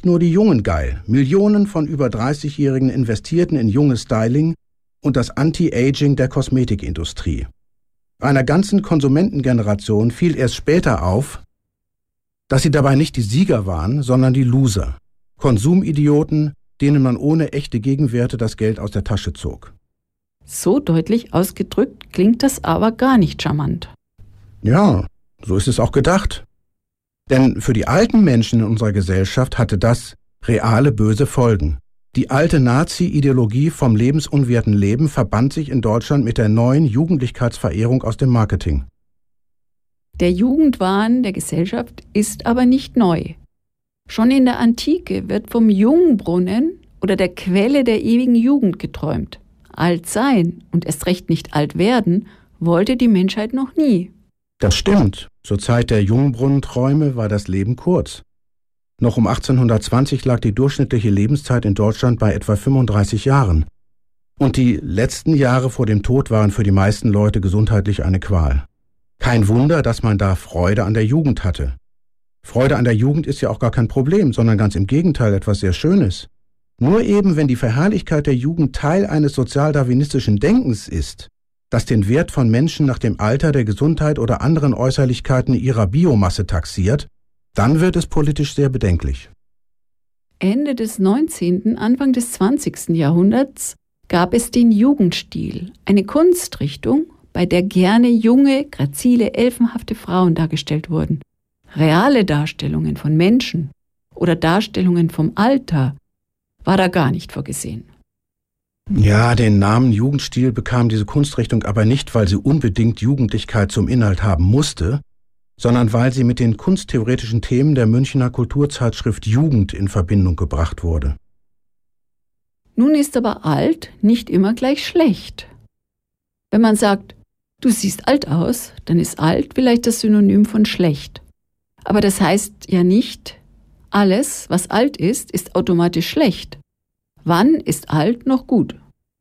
nicht nur die Jungen geil. Millionen von über 30-Jährigen investierten in junges Styling und das Anti-Aging der Kosmetikindustrie. Einer ganzen Konsumentengeneration fiel erst später auf, dass sie dabei nicht die Sieger waren, sondern die Loser. Konsumidioten, denen man ohne echte Gegenwerte das Geld aus der Tasche zog. So deutlich ausgedrückt klingt das aber gar nicht charmant. Ja, so ist es auch gedacht. Denn für die alten Menschen in unserer Gesellschaft hatte das reale böse Folgen. Die alte Nazi-Ideologie vom lebensunwerten Leben verband sich in Deutschland mit der neuen Jugendlichkeitsverehrung aus dem Marketing. Der Jugendwahn der Gesellschaft ist aber nicht neu. Schon in der Antike wird vom Jungbrunnen oder der Quelle der ewigen Jugend geträumt. Alt sein und erst recht nicht alt werden, wollte die Menschheit noch nie. Das stimmt. Zur Zeit der Jungbrunnenträume war das Leben kurz. Noch um 1820 lag die durchschnittliche Lebenszeit in Deutschland bei etwa 35 Jahren. Und die letzten Jahre vor dem Tod waren für die meisten Leute gesundheitlich eine Qual. Kein Wunder, dass man da Freude an der Jugend hatte. Freude an der Jugend ist ja auch gar kein Problem, sondern ganz im Gegenteil etwas sehr Schönes. Nur eben, wenn die Verherrlichkeit der Jugend Teil eines sozialdarwinistischen Denkens ist, das den Wert von Menschen nach dem Alter, der Gesundheit oder anderen Äußerlichkeiten ihrer Biomasse taxiert, dann wird es politisch sehr bedenklich. Ende des 19., Anfang des 20. Jahrhunderts gab es den Jugendstil, eine Kunstrichtung, bei der gerne junge, grazile, elfenhafte Frauen dargestellt wurden. Reale Darstellungen von Menschen oder Darstellungen vom Alter war da gar nicht vorgesehen. Ja, den Namen Jugendstil bekam diese Kunstrichtung aber nicht, weil sie unbedingt Jugendlichkeit zum Inhalt haben musste, sondern weil sie mit den kunsttheoretischen Themen der Münchner Kulturzeitschrift Jugend in Verbindung gebracht wurde. Nun ist aber alt nicht immer gleich schlecht. Wenn man sagt, du siehst alt aus, dann ist alt vielleicht das Synonym von schlecht. Aber das heißt ja nicht, alles, was alt ist automatisch schlecht. Wann ist alt noch gut?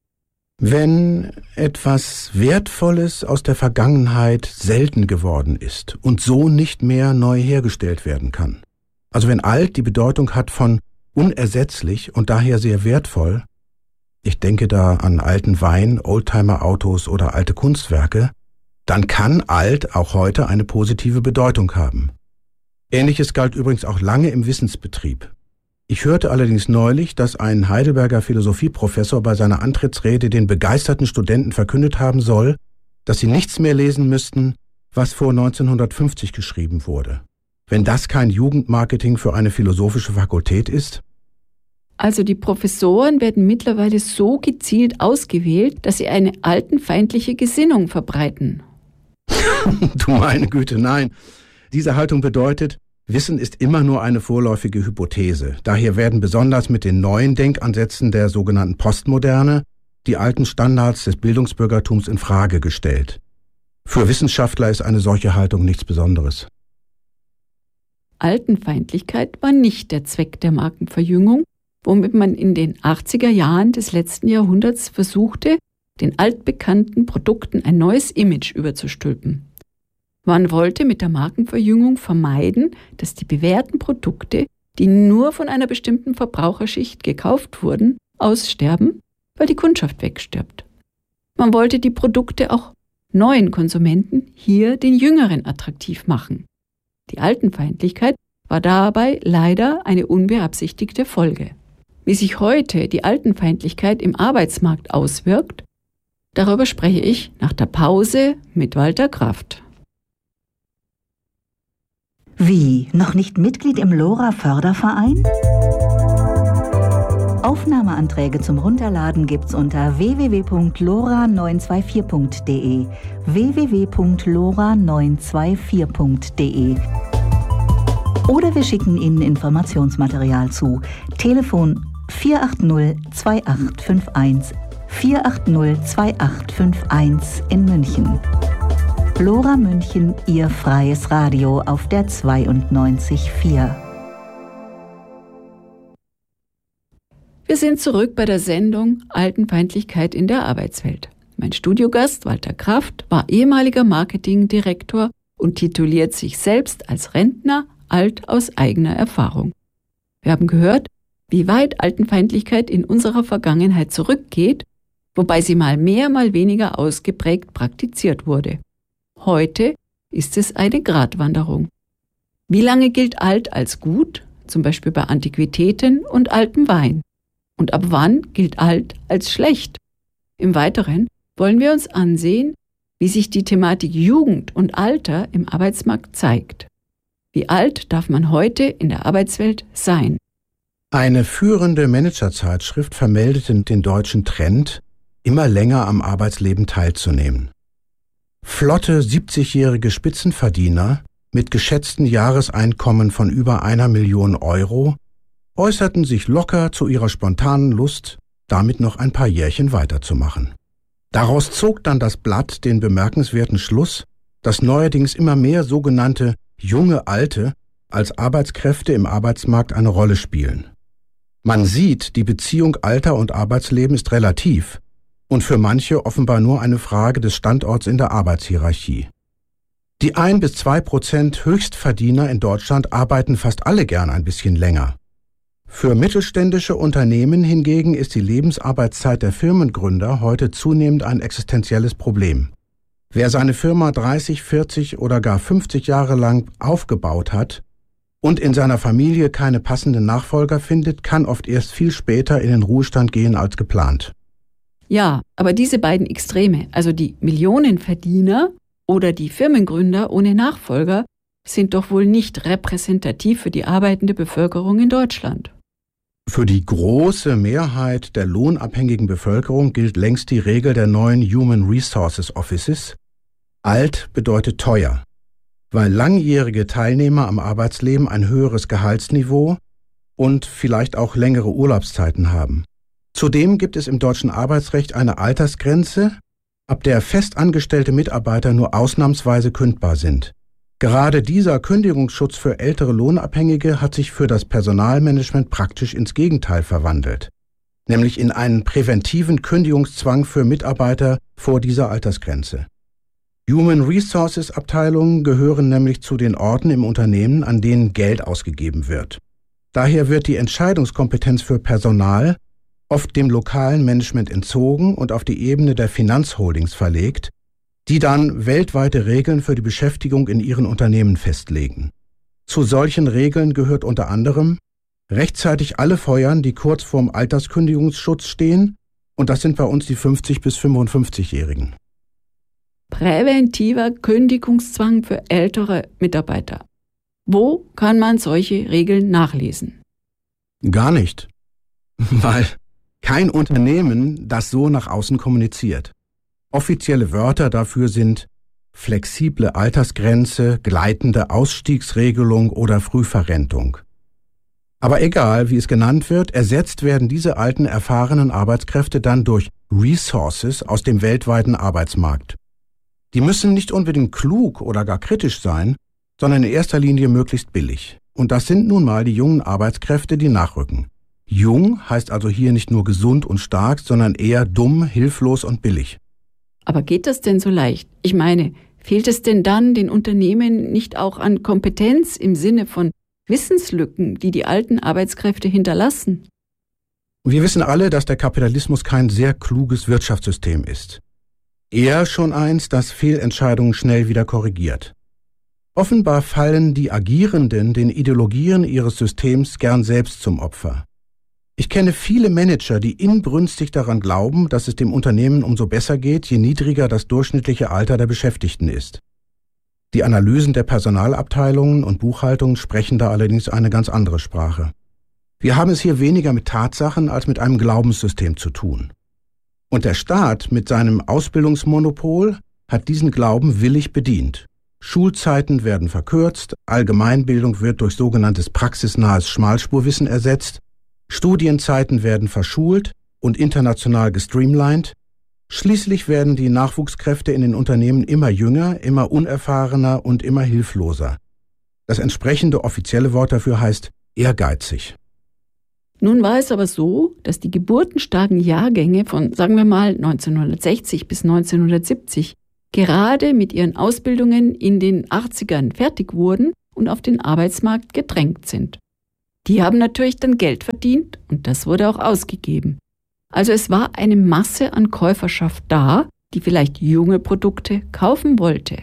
Wenn etwas Wertvolles aus der Vergangenheit selten geworden ist und so nicht mehr neu hergestellt werden kann. Also wenn alt die Bedeutung hat von unersetzlich und daher sehr wertvoll, ich denke da an alten Wein, Oldtimer-Autos oder alte Kunstwerke, dann kann alt auch heute eine positive Bedeutung haben. Ähnliches galt übrigens auch lange im Wissensbetrieb. Ich hörte allerdings neulich, dass ein Heidelberger Philosophieprofessor bei seiner Antrittsrede den begeisterten Studenten verkündet haben soll, dass sie nichts mehr lesen müssten, was vor 1950 geschrieben wurde. Wenn das kein Jugendmarketing für eine philosophische Fakultät ist? Also die Professoren werden mittlerweile so gezielt ausgewählt, dass sie eine altenfeindliche Gesinnung verbreiten. Du meine Güte, nein. Diese Haltung bedeutet, Wissen ist immer nur eine vorläufige Hypothese. Daher werden besonders mit den neuen Denkansätzen der sogenannten Postmoderne die alten Standards des Bildungsbürgertums in Frage gestellt. Für Wissenschaftler ist eine solche Haltung nichts Besonderes. Altenfeindlichkeit war nicht der Zweck der Markenverjüngung, womit man in den 80er Jahren des letzten Jahrhunderts versuchte, den altbekannten Produkten ein neues Image überzustülpen. Man wollte mit der Markenverjüngung vermeiden, dass die bewährten Produkte, die nur von einer bestimmten Verbraucherschicht gekauft wurden, aussterben, weil die Kundschaft wegstirbt. Man wollte die Produkte auch neuen Konsumenten, hier den Jüngeren, attraktiv machen. Die Altenfeindlichkeit war dabei leider eine unbeabsichtigte Folge. Wie sich heute die Altenfeindlichkeit im Arbeitsmarkt auswirkt, darüber spreche ich nach der Pause mit Walter Kraft. Wie, noch nicht Mitglied im LoRa-Förderverein? Aufnahmeanträge zum Runterladen gibt's unter www.lora924.de www.lora924.de Oder wir schicken Ihnen Informationsmaterial zu. Telefon 480 2851 480 2851 in München. LoRa München, Ihr freies Radio auf der 92.4. Wir sind zurück bei der Sendung Altenfeindlichkeit in der Arbeitswelt. Mein Studiogast Walter Kraft war ehemaliger Marketingdirektor und tituliert sich selbst als Rentner, alt aus eigener Erfahrung. Wir haben gehört, wie weit Altenfeindlichkeit in unserer Vergangenheit zurückgeht, wobei sie mal mehr, mal weniger ausgeprägt praktiziert wurde. Heute ist es eine Gratwanderung. Wie lange gilt alt als gut, zum Beispiel bei Antiquitäten und altem Wein? Und ab wann gilt alt als schlecht? Im Weiteren wollen wir uns ansehen, wie sich die Thematik Jugend und Alter im Arbeitsmarkt zeigt. Wie alt darf man heute in der Arbeitswelt sein? Eine führende Managerzeitschrift vermeldete den deutschen Trend, immer länger am Arbeitsleben teilzunehmen. Flotte 70-jährige Spitzenverdiener mit geschätzten Jahreseinkommen von über 1 Million Euro äußerten sich locker zu ihrer spontanen Lust, damit noch ein paar Jährchen weiterzumachen. Daraus zog dann das Blatt den bemerkenswerten Schluss, dass neuerdings immer mehr sogenannte junge Alte als Arbeitskräfte im Arbeitsmarkt eine Rolle spielen. Man sieht, die Beziehung Alter und Arbeitsleben ist relativ und für manche offenbar nur eine Frage des Standorts in der Arbeitshierarchie. Die 1-2% Höchstverdiener in Deutschland arbeiten fast alle gern ein bisschen länger. Für mittelständische Unternehmen hingegen ist die Lebensarbeitszeit der Firmengründer heute zunehmend ein existenzielles Problem. Wer seine Firma 30, 40 oder gar 50 Jahre lang aufgebaut hat und in seiner Familie keine passenden Nachfolger findet, kann oft erst viel später in den Ruhestand gehen als geplant. Ja, aber diese beiden Extreme, also die Millionenverdiener oder die Firmengründer ohne Nachfolger, sind doch wohl nicht repräsentativ für die arbeitende Bevölkerung in Deutschland. Für die große Mehrheit der lohnabhängigen Bevölkerung gilt längst die Regel der neuen Human Resources Offices. Alt bedeutet teuer, weil langjährige Teilnehmer am Arbeitsleben ein höheres Gehaltsniveau und vielleicht auch längere Urlaubszeiten haben. Zudem gibt es im deutschen Arbeitsrecht eine Altersgrenze, ab der festangestellte Mitarbeiter nur ausnahmsweise kündbar sind. Gerade dieser Kündigungsschutz für ältere Lohnabhängige hat sich für das Personalmanagement praktisch ins Gegenteil verwandelt, nämlich in einen präventiven Kündigungszwang für Mitarbeiter vor dieser Altersgrenze. Human Resources Abteilungen gehören nämlich zu den Orten im Unternehmen, an denen Geld ausgegeben wird. Daher wird die Entscheidungskompetenz für Personal oft dem lokalen Management entzogen und auf die Ebene der Finanzholdings verlegt, die dann weltweite Regeln für die Beschäftigung in ihren Unternehmen festlegen. Zu solchen Regeln gehört unter anderem rechtzeitig alle feuern, die kurz vorm Alterskündigungsschutz stehen, und das sind bei uns die 50- bis 55-Jährigen. Präventiver Kündigungszwang für ältere Mitarbeiter. Wo kann man solche Regeln nachlesen? Gar nicht, weil kein Unternehmen das so nach außen kommuniziert. Offizielle Wörter dafür sind flexible Altersgrenze, gleitende Ausstiegsregelung oder Frühverrentung. Aber egal, wie es genannt wird, ersetzt werden diese alten, erfahrenen Arbeitskräfte dann durch Resources aus dem weltweiten Arbeitsmarkt. Die müssen nicht unbedingt klug oder gar kritisch sein, sondern in erster Linie möglichst billig. Und das sind nun mal die jungen Arbeitskräfte, die nachrücken. Jung heißt also hier nicht nur gesund und stark, sondern eher dumm, hilflos und billig. Aber geht das denn so leicht? Ich meine, fehlt es denn dann den Unternehmen nicht auch an Kompetenz im Sinne von Wissenslücken, die die alten Arbeitskräfte hinterlassen? Wir wissen alle, dass der Kapitalismus kein sehr kluges Wirtschaftssystem ist. Eher schon eins, das Fehlentscheidungen schnell wieder korrigiert. Offenbar fallen die Agierenden den Ideologien ihres Systems gern selbst zum Opfer. Ich kenne viele Manager, die inbrünstig daran glauben, dass es dem Unternehmen umso besser geht, je niedriger das durchschnittliche Alter der Beschäftigten ist. Die Analysen der Personalabteilungen und Buchhaltungen sprechen da allerdings eine ganz andere Sprache. Wir haben es hier weniger mit Tatsachen als mit einem Glaubenssystem zu tun. Und der Staat mit seinem Ausbildungsmonopol hat diesen Glauben willig bedient. Schulzeiten werden verkürzt, Allgemeinbildung wird durch sogenanntes praxisnahes Schmalspurwissen ersetzt, Studienzeiten werden verschult und international gestreamlined. Schließlich werden die Nachwuchskräfte in den Unternehmen immer jünger, immer unerfahrener und immer hilfloser. Das entsprechende offizielle Wort dafür heißt ehrgeizig. Nun war es aber so, dass die geburtenstarken Jahrgänge von, sagen wir mal, 1960 bis 1970 gerade mit ihren Ausbildungen in den 80ern fertig wurden und auf den Arbeitsmarkt gedrängt sind. Die haben natürlich dann Geld verdient und das wurde auch ausgegeben. Also es war eine Masse an Käuferschaft da, die vielleicht junge Produkte kaufen wollte.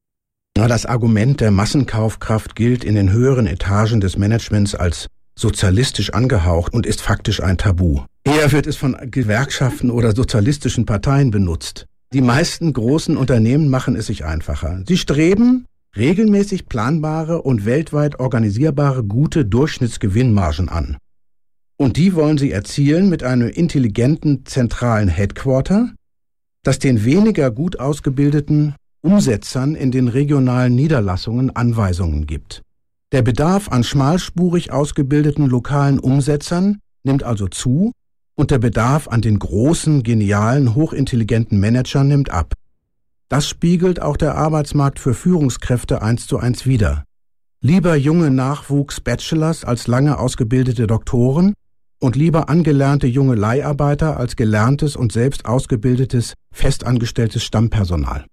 Das Argument der Massenkaufkraft gilt in den höheren Etagen des Managements als sozialistisch angehaucht und ist faktisch ein Tabu. Eher wird es von Gewerkschaften oder sozialistischen Parteien benutzt. Die meisten großen Unternehmen machen es sich einfacher. Sie streben regelmäßig planbare und weltweit organisierbare gute Durchschnittsgewinnmargen an. Und die wollen sie erzielen mit einem intelligenten zentralen Headquarter, das den weniger gut ausgebildeten Umsetzern in den regionalen Niederlassungen Anweisungen gibt. Der Bedarf an schmalspurig ausgebildeten lokalen Umsetzern nimmt also zu und der Bedarf an den großen, genialen, hochintelligenten Managern nimmt ab. Das spiegelt auch der Arbeitsmarkt für Führungskräfte 1:1 wider. Lieber junge Nachwuchs-Bachelors als lange ausgebildete Doktoren und lieber angelernte junge Leiharbeiter als gelerntes und selbst ausgebildetes, festangestelltes Stammpersonal.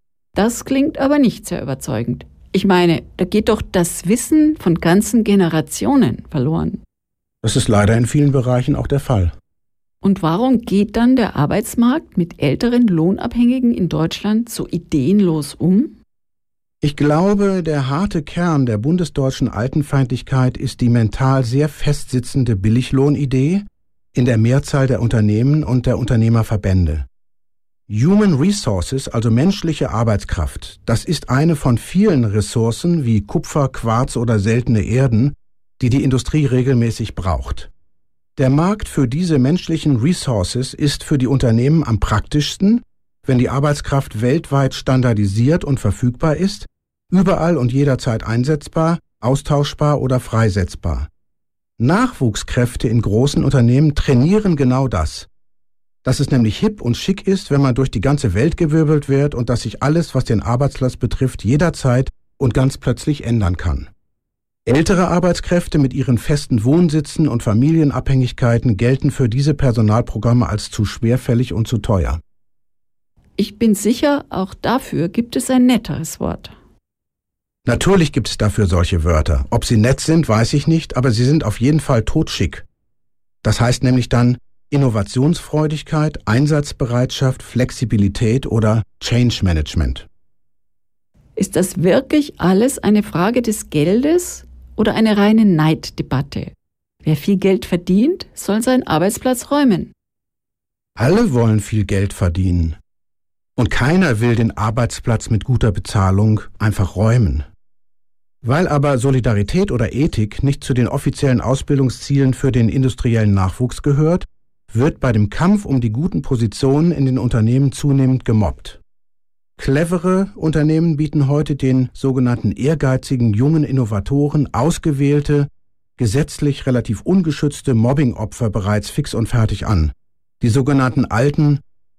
Das klingt aber nicht sehr überzeugend. Ich meine, da geht doch das Wissen von ganzen Generationen verloren. Das ist leider in vielen Bereichen auch der Fall. Und warum geht dann der Arbeitsmarkt mit älteren Lohnabhängigen in Deutschland so ideenlos um? Ich glaube, der harte Kern der bundesdeutschen Altenfeindlichkeit ist die mental sehr festsitzende Billiglohnidee in der Mehrzahl der Unternehmen und der Unternehmerverbände. Human Resources, also menschliche Arbeitskraft, das ist eine von vielen Ressourcen wie Kupfer, Quarz oder seltene Erden, die die Industrie regelmäßig braucht. Der Markt für diese menschlichen Resources ist für die Unternehmen am praktischsten, wenn die Arbeitskraft weltweit standardisiert und verfügbar ist, überall und jederzeit einsetzbar, austauschbar oder freisetzbar. Nachwuchskräfte in großen Unternehmen trainieren genau das. Dass es nämlich hip und schick ist, wenn man durch die ganze Welt gewirbelt wird und dass sich alles, was den Arbeitsplatz betrifft, jederzeit und ganz plötzlich ändern kann. Ältere Arbeitskräfte mit ihren festen Wohnsitzen und Familienabhängigkeiten gelten für diese Personalprogramme als zu schwerfällig und zu teuer. Ich bin sicher, auch dafür gibt es ein netteres Wort. Natürlich gibt es dafür solche Wörter. Ob sie nett sind, weiß ich nicht, aber sie sind auf jeden Fall totschick. Das heißt nämlich dann Innovationsfreudigkeit, Einsatzbereitschaft, Flexibilität oder Change Management. Ist das wirklich alles eine Frage des Geldes oder eine reine Neiddebatte? Wer viel Geld verdient, soll seinen Arbeitsplatz räumen. Alle wollen viel Geld verdienen. Und keiner will den Arbeitsplatz mit guter Bezahlung einfach räumen. Weil aber Solidarität oder Ethik nicht zu den offiziellen Ausbildungszielen für den industriellen Nachwuchs gehört, wird bei dem Kampf um die guten Positionen in den Unternehmen zunehmend gemobbt. Clevere Unternehmen bieten heute den sogenannten ehrgeizigen jungen Innovatoren ausgewählte, gesetzlich relativ ungeschützte Mobbingopfer bereits fix und fertig an. Die sogenannten alten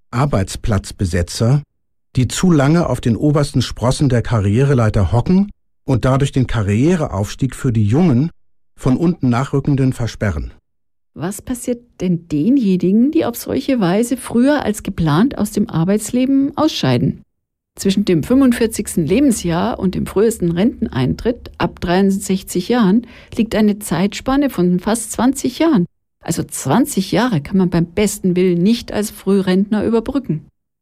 Arbeitsplatzbesetzer, die zu lange auf den obersten Sprossen der Karriereleiter hocken und dadurch den Karriereaufstieg für die Jungen von unten Nachrückenden versperren. Was passiert denn denjenigen, die auf solche Weise früher als geplant aus dem Arbeitsleben ausscheiden? Zwischen dem 45. Lebensjahr und dem frühesten Renteneintritt ab 63 Jahren liegt eine Zeitspanne von fast 20 Jahren. Also 20 Jahre kann man beim besten Willen nicht als Frührentner überbrücken.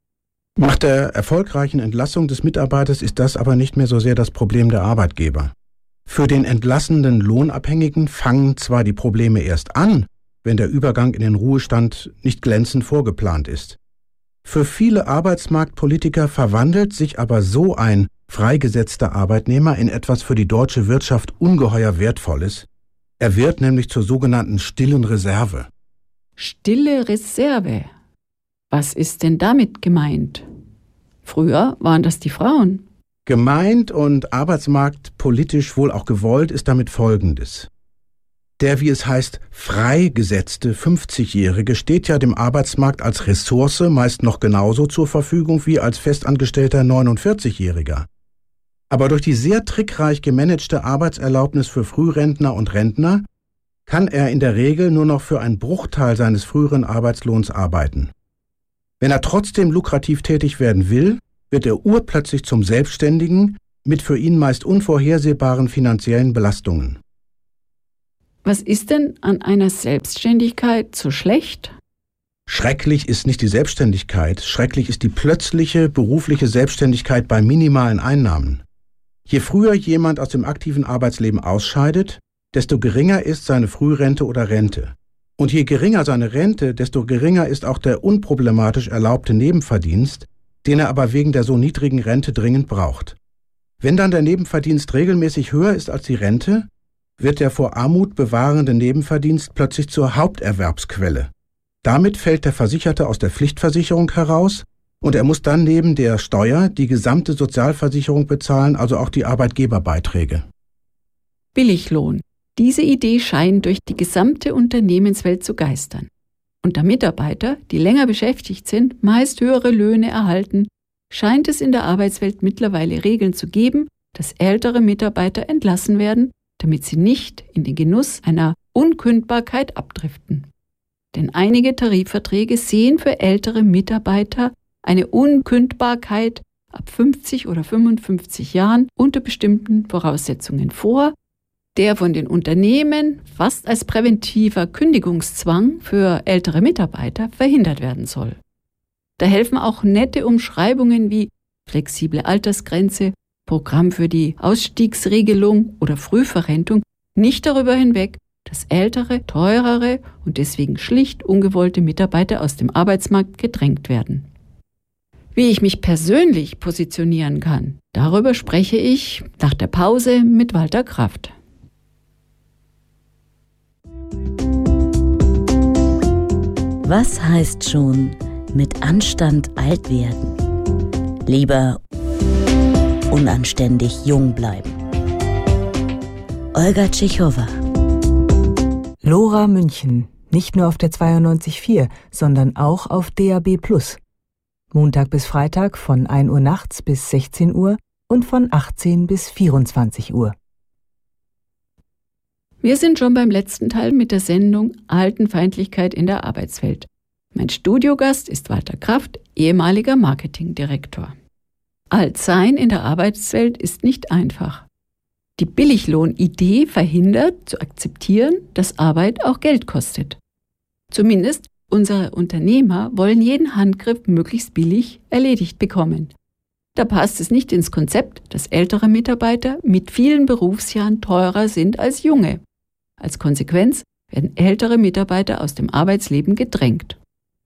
Nach der erfolgreichen Entlassung des Mitarbeiters ist das aber nicht mehr so sehr das Problem der Arbeitgeber. Für den entlassenen Lohnabhängigen fangen zwar die Probleme erst an, wenn der Übergang in den Ruhestand nicht glänzend vorgeplant ist. Für viele Arbeitsmarktpolitiker verwandelt sich aber so ein freigesetzter Arbeitnehmer in etwas für die deutsche Wirtschaft ungeheuer Wertvolles. Er wird nämlich zur sogenannten stillen Reserve. Stille Reserve? Was ist denn damit gemeint? Früher waren das die Frauen. Gemeint und arbeitsmarktpolitisch wohl auch gewollt ist damit Folgendes. Der, wie es heißt, freigesetzte 50-Jährige steht ja dem Arbeitsmarkt als Ressource meist noch genauso zur Verfügung wie als festangestellter 49-Jähriger. Aber durch die sehr trickreich gemanagte Arbeitserlaubnis für Frührentner und Rentner kann er in der Regel nur noch für einen Bruchteil seines früheren Arbeitslohns arbeiten. Wenn er trotzdem lukrativ tätig werden will, wird er urplötzlich zum Selbstständigen mit für ihn meist unvorhersehbaren finanziellen Belastungen. Was ist denn an einer Selbstständigkeit so schlecht? Schrecklich ist nicht die Selbstständigkeit, schrecklich ist die plötzliche berufliche Selbstständigkeit bei minimalen Einnahmen. Je früher jemand aus dem aktiven Arbeitsleben ausscheidet, desto geringer ist seine Frührente oder Rente. Und je geringer seine Rente, desto geringer ist auch der unproblematisch erlaubte Nebenverdienst, den er aber wegen der so niedrigen Rente dringend braucht. Wenn dann der Nebenverdienst regelmäßig höher ist als die Rente, wird der vor Armut bewahrende Nebenverdienst plötzlich zur Haupterwerbsquelle. Damit fällt der Versicherte aus der Pflichtversicherung heraus und er muss dann neben der Steuer die gesamte Sozialversicherung bezahlen, also auch die Arbeitgeberbeiträge. Billiglohn. Diese Idee scheint durch die gesamte Unternehmenswelt zu geistern. Und da Mitarbeiter, die länger beschäftigt sind, meist höhere Löhne erhalten, scheint es in der Arbeitswelt mittlerweile Regeln zu geben, dass ältere Mitarbeiter entlassen werden, damit sie nicht in den Genuss einer Unkündbarkeit abdriften. Denn einige Tarifverträge sehen für ältere Mitarbeiter eine Unkündbarkeit ab 50 oder 55 Jahren unter bestimmten Voraussetzungen vor, der von den Unternehmen fast als präventiver Kündigungszwang für ältere Mitarbeiter verhindert werden soll. Da helfen auch nette Umschreibungen wie flexible Altersgrenze, Programm für die Ausstiegsregelung oder Frühverrentung nicht darüber hinweg, dass ältere, teurere und deswegen schlicht ungewollte Mitarbeiter aus dem Arbeitsmarkt gedrängt werden. Wie ich mich persönlich positionieren kann, darüber spreche ich nach der Pause mit Walter Kraft. Was heißt schon mit Anstand alt werden? Lieber unanständig jung bleiben. Olga Tschechowa. Lora München, nicht nur auf der 92.4, sondern auch auf DAB+. Montag bis Freitag von 1 Uhr nachts bis 16 Uhr und von 18 bis 24 Uhr. Wir sind schon beim letzten Teil mit der Sendung Altenfeindlichkeit in der Arbeitswelt. Mein Studiogast ist Walter Kraft, ehemaliger Marketingdirektor. Altsein in der Arbeitswelt ist nicht einfach. Die Billiglohnidee verhindert zu akzeptieren, dass Arbeit auch Geld kostet. Zumindest unsere Unternehmer wollen jeden Handgriff möglichst billig erledigt bekommen. Da passt es nicht ins Konzept, dass ältere Mitarbeiter mit vielen Berufsjahren teurer sind als junge. Als Konsequenz werden ältere Mitarbeiter aus dem Arbeitsleben gedrängt.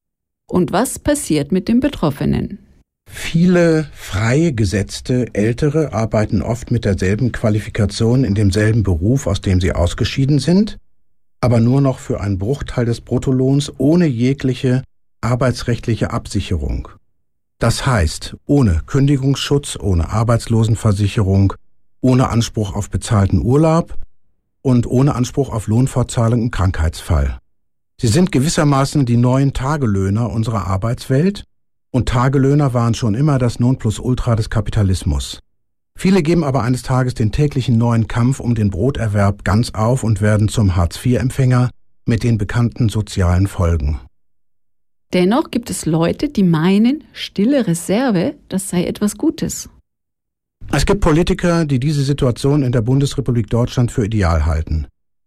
Und was passiert mit den Betroffenen? Viele freigesetzte Ältere arbeiten oft mit derselben Qualifikation in demselben Beruf, aus dem sie ausgeschieden sind, aber nur noch für einen Bruchteil des Bruttolohns ohne jegliche arbeitsrechtliche Absicherung. Das heißt, ohne Kündigungsschutz, ohne Arbeitslosenversicherung, ohne Anspruch auf bezahlten Urlaub und ohne Anspruch auf Lohnfortzahlung im Krankheitsfall. Sie sind gewissermaßen die neuen Tagelöhner unserer Arbeitswelt, und Tagelöhner waren schon immer das Nonplusultra des Kapitalismus. Viele geben aber eines Tages den täglichen neuen Kampf um den Broterwerb ganz auf und werden zum Hartz-IV-Empfänger mit den bekannten sozialen Folgen. Dennoch gibt es Leute, die meinen, stille Reserve, das sei etwas Gutes. Es gibt Politiker, die diese Situation in der Bundesrepublik Deutschland für ideal halten.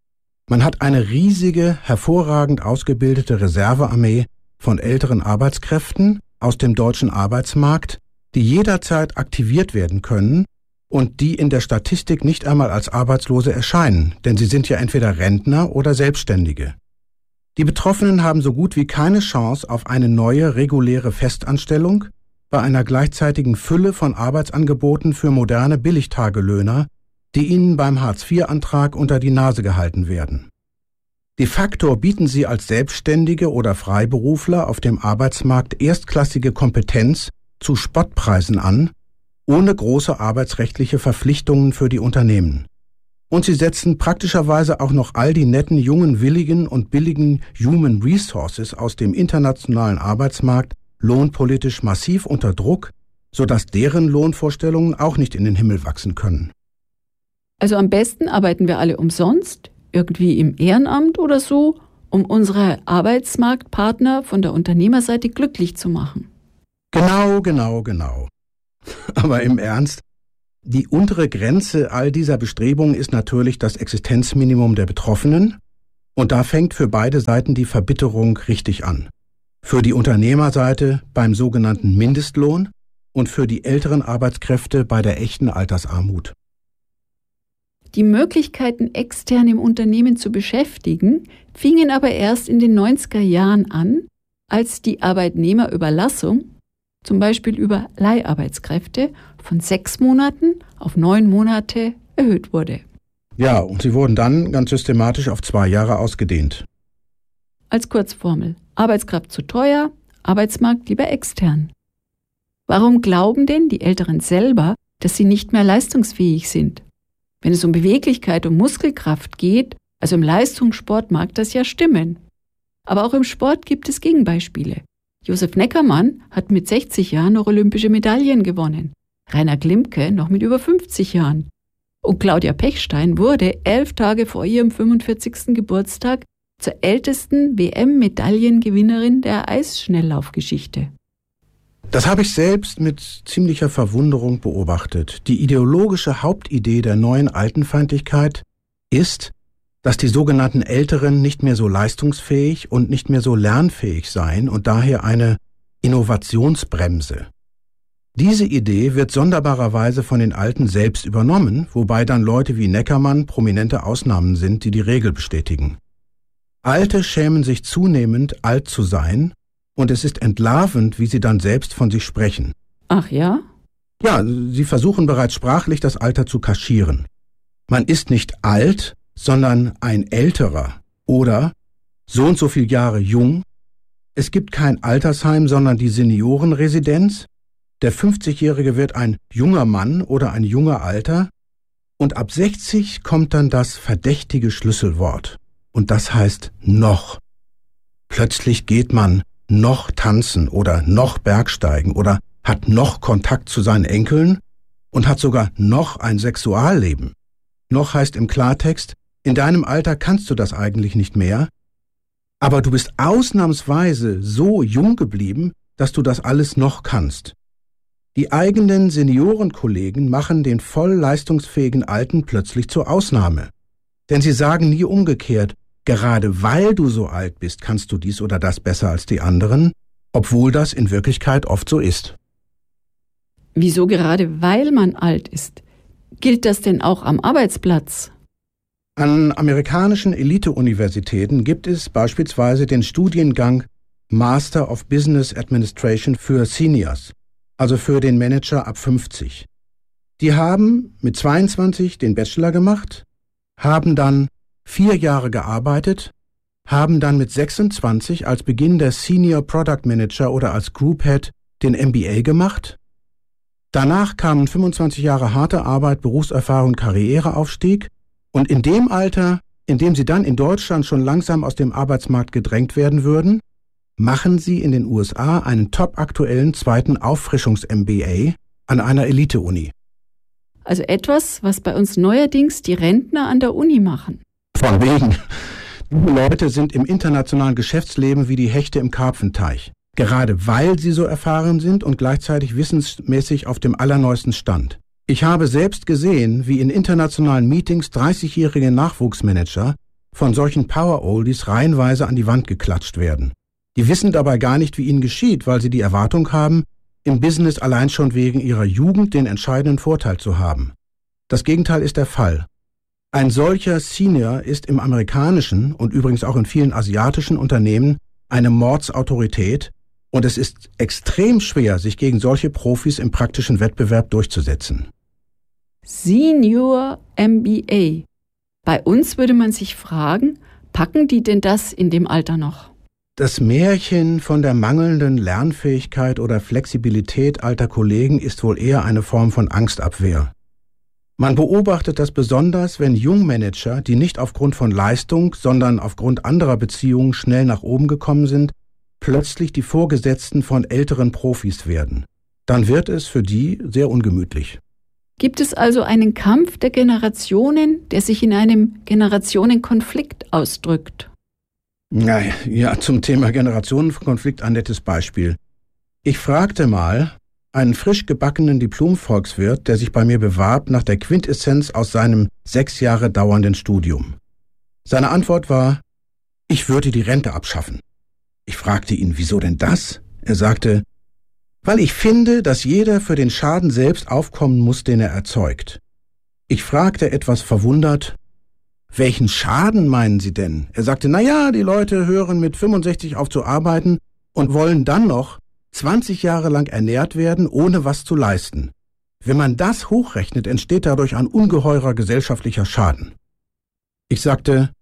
Man hat eine riesige, hervorragend ausgebildete Reservearmee von älteren Arbeitskräften aus dem deutschen Arbeitsmarkt, die jederzeit aktiviert werden können und die in der Statistik nicht einmal als Arbeitslose erscheinen, denn sie sind ja entweder Rentner oder Selbstständige. Die Betroffenen haben so gut wie keine Chance auf eine neue, reguläre Festanstellung bei einer gleichzeitigen Fülle von Arbeitsangeboten für moderne Billigtagelöhner, die ihnen beim Hartz-IV-Antrag unter die Nase gehalten werden. De facto bieten sie als Selbstständige oder Freiberufler auf dem Arbeitsmarkt erstklassige Kompetenz zu Spottpreisen an, ohne große arbeitsrechtliche Verpflichtungen für die Unternehmen. Und sie setzen praktischerweise auch noch all die netten, jungen, willigen und billigen Human Resources aus dem internationalen Arbeitsmarkt lohnpolitisch massiv unter Druck, sodass deren Lohnvorstellungen auch nicht in den Himmel wachsen können. Also am besten arbeiten wir alle umsonst, irgendwie im Ehrenamt oder so, um unsere Arbeitsmarktpartner von der Unternehmerseite glücklich zu machen. Genau. Aber im Ernst, Die untere Grenze all dieser Bestrebungen ist natürlich das Existenzminimum der Betroffenen, und da fängt für beide Seiten die Verbitterung richtig an. Für die Unternehmerseite beim sogenannten Mindestlohn und für die älteren Arbeitskräfte bei der echten Altersarmut. Die Möglichkeiten, extern im Unternehmen zu beschäftigen, fingen aber erst in den 90er Jahren an, als die Arbeitnehmerüberlassung, zum Beispiel über Leiharbeitskräfte, von 6 Monaten auf 9 Monate erhöht wurde. Ja, und sie wurden dann ganz systematisch auf 2 Jahre ausgedehnt. Als Kurzformel: Arbeitskraft zu teuer, Arbeitsmarkt lieber extern. Warum glauben denn die Älteren selber, dass sie nicht mehr leistungsfähig sind? Wenn es um Beweglichkeit und Muskelkraft geht, also im Leistungssport, mag das ja stimmen. Aber auch im Sport gibt es Gegenbeispiele. Josef Neckermann hat mit 60 Jahren noch olympische Medaillen gewonnen. Rainer Glimke noch mit über 50 Jahren. Und Claudia Pechstein wurde 11 Tage vor ihrem 45. Geburtstag zur ältesten WM-Medaillengewinnerin der Eisschnelllaufgeschichte. Das habe ich selbst mit ziemlicher Verwunderung beobachtet. Die ideologische Hauptidee der neuen Altenfeindlichkeit ist, dass die sogenannten Älteren nicht mehr so leistungsfähig und nicht mehr so lernfähig seien und daher eine Innovationsbremse. Diese Idee wird sonderbarerweise von den Alten selbst übernommen, wobei dann Leute wie Neckermann prominente Ausnahmen sind, die die Regel bestätigen. Alte schämen sich zunehmend, alt zu sein, und es ist entlarvend, wie sie dann selbst von sich sprechen. Ach ja? Ja, sie versuchen bereits sprachlich, das Alter zu kaschieren. Man ist nicht alt, sondern ein Älterer oder so und so viele Jahre jung. Es gibt kein Altersheim, sondern die Seniorenresidenz. Der 50-Jährige wird ein junger Mann oder ein junger Alter. Und ab 60 kommt dann das verdächtige Schlüsselwort. Und das heißt noch. Plötzlich geht man noch tanzen oder noch Bergsteigen oder hat noch Kontakt zu seinen Enkeln und hat sogar noch ein Sexualleben. Noch heißt im Klartext, in deinem Alter kannst du das eigentlich nicht mehr, aber du bist ausnahmsweise so jung geblieben, dass du das alles noch kannst. Die eigenen Seniorenkollegen machen den voll leistungsfähigen Alten plötzlich zur Ausnahme. Denn sie sagen nie umgekehrt, gerade weil du so alt bist, kannst du dies oder das besser als die anderen, obwohl das in Wirklichkeit oft so ist. Wieso gerade weil man alt ist? Gilt das denn auch am Arbeitsplatz? An amerikanischen Elite-Universitäten gibt es beispielsweise den Studiengang Master of Business Administration für Seniors, also für den Manager ab 50. Die haben mit 22 den Bachelor gemacht, haben dann 4 Jahre gearbeitet, haben dann mit 26 als Beginn der Senior Product Manager oder als Group Head den MBA gemacht. Danach kamen 25 Jahre harte Arbeit, Berufserfahrung, Karriereaufstieg. Und in dem Alter, in dem sie dann in Deutschland schon langsam aus dem Arbeitsmarkt gedrängt werden würden, machen sie in den USA einen topaktuellen 2. Auffrischungs-MBA an einer Elite-Uni. Also etwas, was bei uns neuerdings die Rentner an der Uni machen. Von wegen. Diese Leute sind im internationalen Geschäftsleben wie die Hechte im Karpfenteich. Gerade weil sie so erfahren sind und gleichzeitig wissensmäßig auf dem allerneuesten Stand. Ich habe selbst gesehen, wie in internationalen Meetings 30-jährige Nachwuchsmanager von solchen Power-Oldies reihenweise an die Wand geklatscht werden. Die wissen dabei gar nicht, wie ihnen geschieht, weil sie die Erwartung haben, im Business allein schon wegen ihrer Jugend den entscheidenden Vorteil zu haben. Das Gegenteil ist der Fall. Ein solcher Senior ist im amerikanischen und übrigens auch in vielen asiatischen Unternehmen eine Mordsautorität und es ist extrem schwer, sich gegen solche Profis im praktischen Wettbewerb durchzusetzen. Senior MBA. Bei uns würde man sich fragen, packen die denn das in dem Alter noch? Das Märchen von der mangelnden Lernfähigkeit oder Flexibilität alter Kollegen ist wohl eher eine Form von Angstabwehr. Man beobachtet das besonders, wenn Jungmanager, die nicht aufgrund von Leistung, sondern aufgrund anderer Beziehungen schnell nach oben gekommen sind, plötzlich die Vorgesetzten von älteren Profis werden. Dann wird es für die sehr ungemütlich. Gibt es also einen Kampf der Generationen, der sich in einem Generationenkonflikt ausdrückt? Ja, zum Thema Generationenkonflikt ein nettes Beispiel. Ich fragte mal, einen frisch gebackenen Diplom-Volkswirt, der sich bei mir bewarb nach der Quintessenz aus seinem 6 Jahre dauernden Studium. Seine Antwort war: Ich würde die Rente abschaffen. Ich fragte ihn, wieso denn das? Er sagte: Weil ich finde, dass jeder für den Schaden selbst aufkommen muss, den er erzeugt. Ich fragte etwas verwundert: Welchen Schaden meinen Sie denn? Er sagte: Naja, die Leute hören mit 65 auf zu arbeiten und wollen dann noch 20 Jahre lang ernährt werden, ohne was zu leisten. Wenn man das hochrechnet, entsteht dadurch ein ungeheurer gesellschaftlicher Schaden. Ich sagte: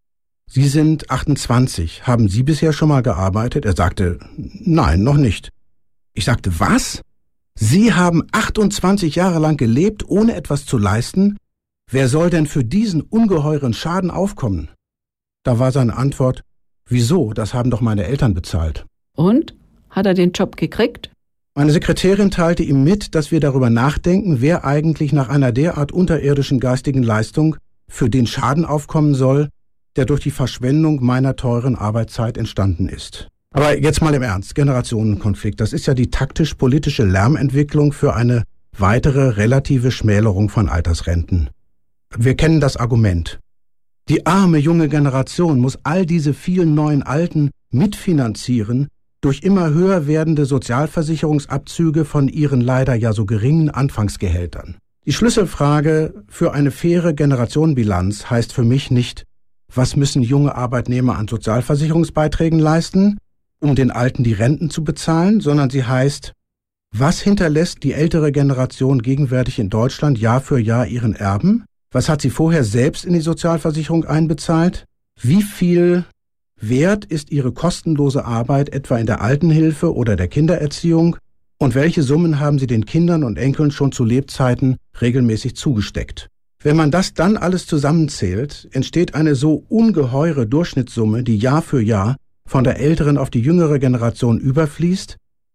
Sie sind 28. Haben Sie bisher schon mal gearbeitet? Er sagte: Nein, noch nicht. Ich sagte: Was? Sie haben 28 Jahre lang gelebt, ohne etwas zu leisten? Wer soll denn für diesen ungeheuren Schaden aufkommen? Da war seine Antwort: Wieso? Das haben doch meine Eltern bezahlt. Und? Hat er den Job gekriegt? Meine Sekretärin teilte ihm mit, dass wir darüber nachdenken, wer eigentlich nach einer derart unterirdischen geistigen Leistung für den Schaden aufkommen soll, der durch die Verschwendung meiner teuren Arbeitszeit entstanden ist. Aber jetzt mal im Ernst, Generationenkonflikt, das ist ja die taktisch-politische Lärmentwicklung für eine weitere relative Schmälerung von Altersrenten. Wir kennen das Argument. Die arme junge Generation muss all diese vielen neuen Alten mitfinanzieren durch immer höher werdende Sozialversicherungsabzüge von ihren leider ja so geringen Anfangsgehältern. Die Schlüsselfrage für eine faire Generationenbilanz heißt für mich nicht: Was müssen junge Arbeitnehmer an Sozialversicherungsbeiträgen leisten, um den Alten die Renten zu bezahlen, sondern sie heißt: Was hinterlässt die ältere Generation gegenwärtig in Deutschland Jahr für Jahr ihren Erben? Was hat sie vorher selbst in die Sozialversicherung einbezahlt? Wie viel wert ist ihre kostenlose Arbeit etwa in der Altenhilfe oder der Kindererziehung? Und welche Summen haben sie den Kindern und Enkeln schon zu Lebzeiten regelmäßig zugesteckt? Wenn man das dann alles zusammenzählt, entsteht eine so ungeheure Durchschnittssumme, die Jahr für Jahr von der älteren auf die jüngere Generation überfließt.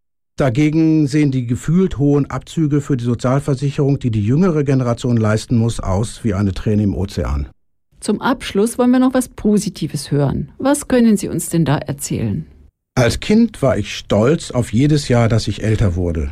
Dagegen sehen die gefühlt hohen Abzüge für die Sozialversicherung, die die jüngere Generation leisten muss, aus wie eine Träne im Ozean. Zum Abschluss wollen wir noch was Positives hören. Was können Sie uns denn da erzählen? Als Kind war ich stolz auf jedes Jahr, dass ich älter wurde.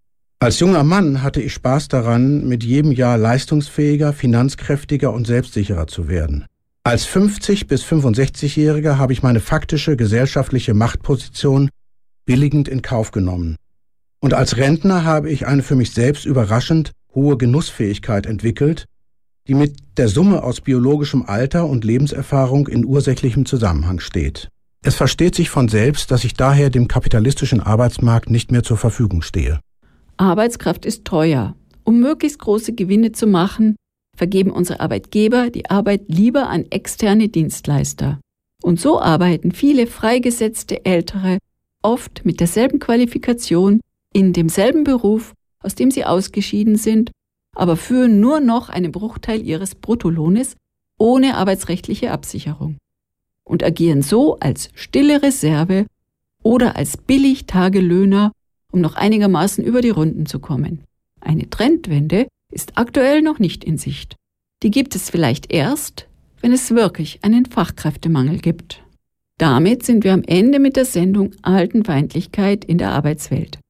Als junger Mann hatte ich Spaß daran, mit jedem Jahr leistungsfähiger, finanzkräftiger und selbstsicherer zu werden. Als 50- bis 65-Jähriger habe ich meine faktische gesellschaftliche Machtposition billigend in Kauf genommen. Und als Rentner habe ich eine für mich selbst überraschend hohe Genussfähigkeit entwickelt, die mit der Summe aus biologischem Alter und Lebenserfahrung in ursächlichem Zusammenhang steht. Es versteht sich von selbst, dass ich daher dem kapitalistischen Arbeitsmarkt nicht mehr zur Verfügung stehe. Arbeitskraft ist teuer. Um möglichst große Gewinne zu machen, vergeben unsere Arbeitgeber die Arbeit lieber an externe Dienstleister. Und so arbeiten viele freigesetzte Ältere oft mit derselben Qualifikation in demselben Beruf, aus dem sie ausgeschieden sind, aber führen nur noch einen Bruchteil ihres Bruttolohnes ohne arbeitsrechtliche Absicherung und agieren so als stille Reserve oder als Billigtagelöhner, um noch einigermaßen über die Runden zu kommen. Eine Trendwende ist aktuell noch nicht in Sicht. Die gibt es vielleicht erst, wenn es wirklich einen Fachkräftemangel gibt. Damit sind wir am Ende mit der Sendung Altenfeindlichkeit in der Arbeitswelt.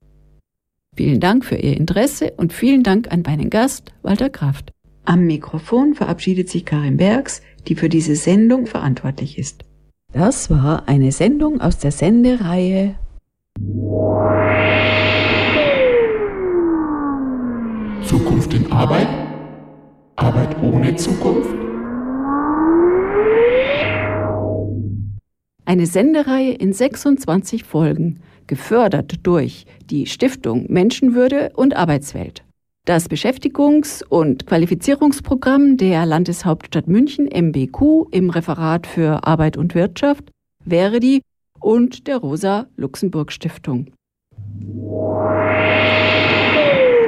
Vielen Dank für Ihr Interesse und vielen Dank an meinen Gast, Walter Kraft. Am Mikrofon verabschiedet sich Karin Bergs, die für diese Sendung verantwortlich ist. Das war eine Sendung aus der Sendereihe Zukunft in Arbeit? Arbeit ohne Zukunft? Eine Sendereihe in 26 Folgen, gefördert durch die Stiftung Menschenwürde und Arbeitswelt. Das Beschäftigungs- und Qualifizierungsprogramm der Landeshauptstadt München MBQ im Referat für Arbeit und Wirtschaft, Verdi und der Rosa-Luxemburg-Stiftung.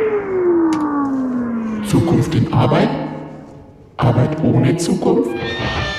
Zukunft in Arbeit? Arbeit ohne Zukunft?